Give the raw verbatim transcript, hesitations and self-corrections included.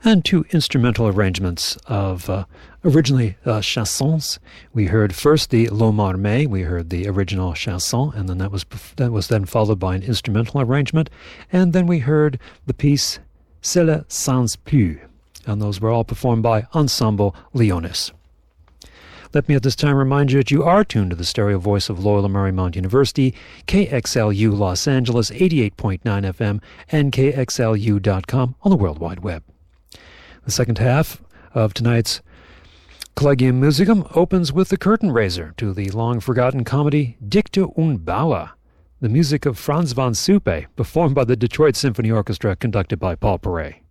and two instrumental arrangements of uh, originally uh, chansons. We heard first the L'Homme Armé, we heard the original chanson, and then that was that was then followed by an instrumental arrangement, and then we heard the piece C'est le Sans Plus, and those were all performed by Ensemble Leonis. Let me at this time remind you that you are tuned to the stereo voice of Loyola Marymount University, K X L U Los Angeles, eighty-eight point nine F M, and K X L U dot com on the World Wide Web. The second half of tonight's Collegium Musicum opens with the curtain raiser to the long-forgotten comedy Dichter und Bauer, the music of Franz von Suppe, performed by the Detroit Symphony Orchestra, conducted by Paul Paray.